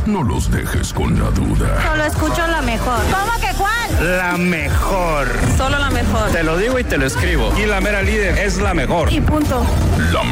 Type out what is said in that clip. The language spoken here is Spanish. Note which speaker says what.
Speaker 1: no los dejes con la duda.
Speaker 2: Solo escucho la mejor. ¿Cómo que cuál?
Speaker 3: La mejor.
Speaker 2: Solo la mejor.
Speaker 3: Te lo digo y te lo escribo. Y la mera líder es la mejor.
Speaker 2: Y punto.
Speaker 1: La